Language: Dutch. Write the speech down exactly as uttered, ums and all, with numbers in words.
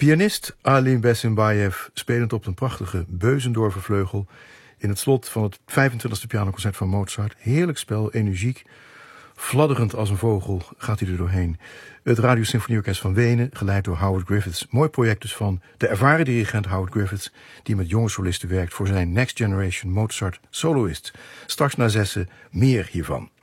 Pianist Alim Bessembayev, spelend op een prachtige Beuzendorfer-vleugel in het slot van het vijfentwintigste pianoconcert van Mozart. Heerlijk spel, energiek, fladderend als een vogel gaat hij er doorheen. Het Radiosymfonieorkest van Wenen, geleid door Howard Griffiths. Mooi project dus van de ervaren dirigent Howard Griffiths, die met jonge solisten werkt voor zijn Next Generation Mozart Soloists. Straks na zessen meer hiervan.